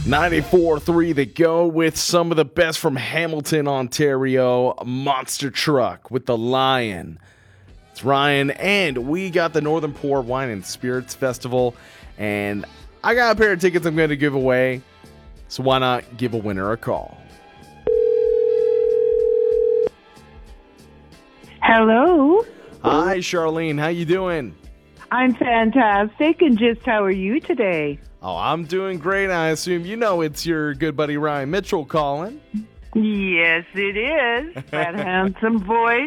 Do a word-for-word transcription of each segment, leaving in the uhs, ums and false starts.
ninety-four three The Go with some of the best from Hamilton, Ontario. Monster Truck with the Lion. It's Ryan, and we got the Northern Pour Wine and Spirits Festival, and I got a pair of tickets I'm going to give away, so why not give a winner a call? Hello. Hi, Charlene. How you doing? I'm fantastic, and just how are you today? Oh, I'm doing great. I assume you know it's your good buddy Ryan Mitchell calling. Yes, it is. That handsome voice.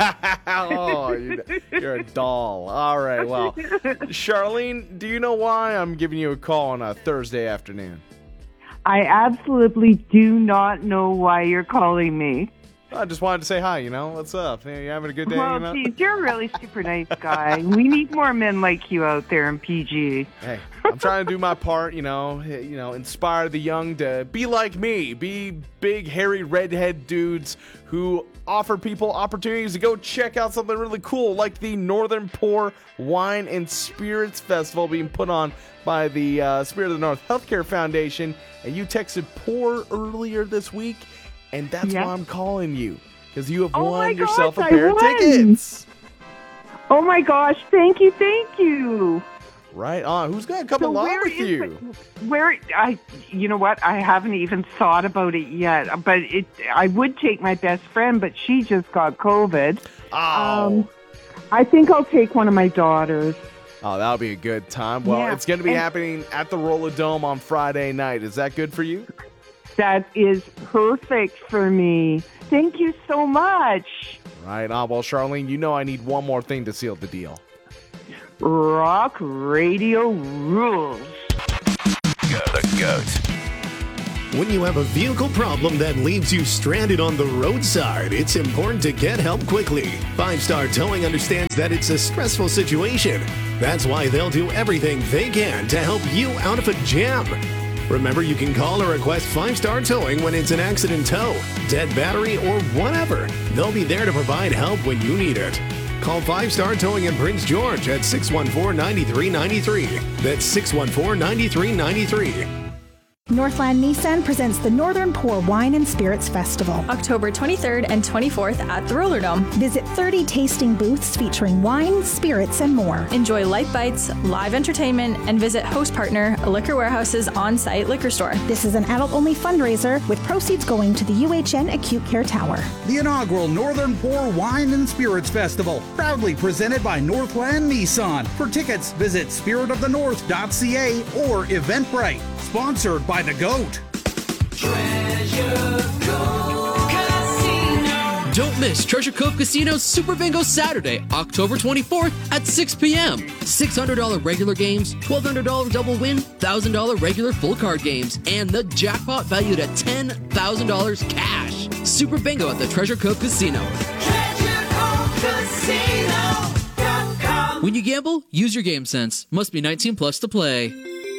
Oh, you're, you're a doll. All right, well, Charlene, do you know why I'm giving you a call on a Thursday afternoon? I absolutely do not know why you're calling me. I just wanted to say hi, you know. What's up? You having a good day? Well, you know? geez, you're a really super nice guy. We need more men like you out there in P G. Hey, I'm trying to do my part, you know, you know, inspire the young to be like me, be big, hairy, redhead dudes who offer people opportunities to go check out something really cool, like the Northern Pour Wine and Spirits Festival being put on by the uh, Spirit of the North Healthcare Foundation. And you texted Pour earlier this week. And that's yeah. why I'm calling you, because you have oh won gosh, yourself a I pair won. of tickets. Oh my gosh, thank you, thank you. Right on. Who's going to come So along where with is you? it- Where I, you know what? I haven't even thought about it yet. But it, I would take my best friend, but she just got COVID. Oh, Um, I think I'll take one of my daughters. oh, that'll be a good time. Well, Yeah, it's going to be and- happening at the Roller Dome on Friday night. Is that good for you? That is perfect for me. Thank you so much. Right on. Well, Charlene, you know I need one more thing to seal the deal. Rock radio rules. The goat. When you have a vehicle problem that leaves you stranded on the roadside, it's important to get help quickly. Five Star Towing understands that it's a stressful situation. That's why they'll do everything they can to help you out of a jam. Remember, you can call or request Five Star Towing when it's an accident tow, dead battery, or whatever. They'll be there to provide help when you need it. Call Five Star Towing in Prince George at six one four, nine three nine three. That's six one four, nine three nine three. Northland Nissan presents the Northern Pour Wine and Spirits Festival. October twenty-third and twenty-fourth at the Roller Dome. Visit thirty tasting booths featuring wine, spirits, and more. Enjoy light bites, live entertainment, and visit host partner Liquor Warehouse's on-site liquor store. This is an adult-only fundraiser with proceeds going to the U H N Acute Care Tower. The inaugural Northern Pour Wine and Spirits Festival, proudly presented by Northland Nissan. For tickets, visit spirit of the north dot c a or Eventbrite. Sponsored by The Goat. Treasure Cove Casino. Don't miss Treasure Cove Casino's Super Bingo Saturday, October twenty-fourth at six p.m. six hundred dollars regular games, twelve hundred dollars double win, one thousand dollars regular full card games, and the jackpot valued at ten thousand dollars cash. Super Bingo at the Treasure Cove Casino. Treasure Cove Casino dot com. When you gamble, use your game sense. Must be nineteen plus to play.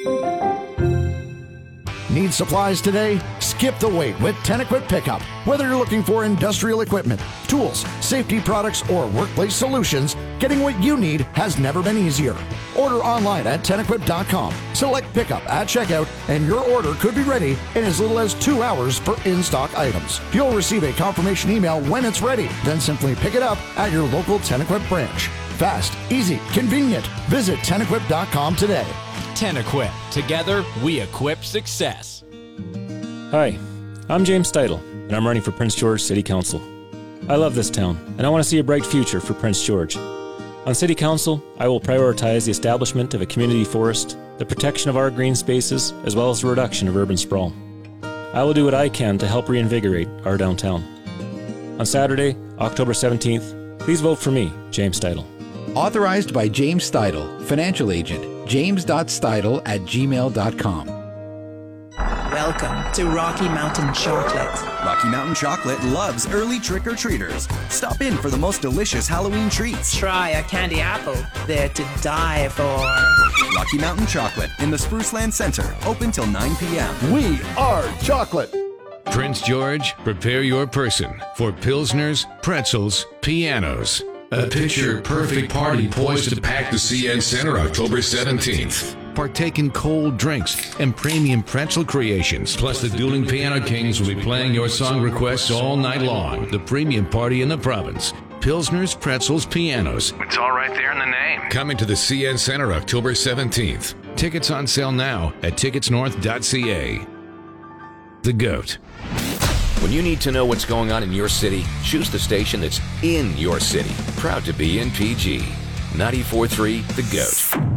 Need supplies today? Skip the wait with Tenequip Pickup. Whether you're looking for industrial equipment, tools, safety products, or workplace solutions, getting what you need has never been easier. Order online at Tenequip dot com. Select Pickup at checkout, and your order could be ready in as little as two hours for in-stock items. You'll receive a confirmation email when it's ready. Then simply pick it up at your local Tenequip branch. Fast, easy, convenient. Visit Tenequip dot com today. Tenequip. Together, we equip success. Hi, I'm James Steidel, and I'm running for Prince George City Council. I love this town, and I want to see a bright future for Prince George. On City Council, I will prioritize the establishment of a community forest, the protection of our green spaces, as well as the reduction of urban sprawl. I will do what I can to help reinvigorate our downtown. On Saturday, October seventeenth, please vote for me, James Steidel. Authorized by James Steidel, financial agent, james dot steidel at gmail dot com. Welcome to Rocky Mountain Chocolate. Rocky Mountain Chocolate loves early trick-or-treaters. Stop in for the most delicious Halloween treats. Try a candy apple, they're to die for. Rocky Mountain Chocolate in the Spruceland Center, open till nine p.m. We are chocolate. Prince George, prepare your person for Pilsners, pretzels, pianos. A picture-perfect party poised to pack the C N Center October seventeenth. Partake in cold drinks and premium pretzel creations. Plus, the Dueling Piano Kings will be playing your song requests all night long. The premium party in the province. Pilsners, pretzels, pianos. It's all right there in the name. Coming to the C N Center October seventeenth. Tickets on sale now at tickets north dot c a. The GOAT. When you need to know what's going on in your city, choose the station that's in your city. Proud to be in P G. ninety-four point three The GOAT.